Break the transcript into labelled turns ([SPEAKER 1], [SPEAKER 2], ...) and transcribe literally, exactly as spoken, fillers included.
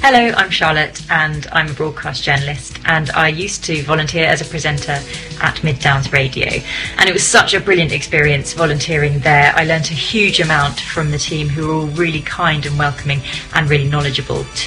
[SPEAKER 1] Hello, I'm Charlotte and I'm a broadcast journalist, and I used to volunteer as a presenter at Mid Downs Radio, and it was such a brilliant experience volunteering there. I learnt a huge amount from the team, who were all really kind and welcoming and really knowledgeable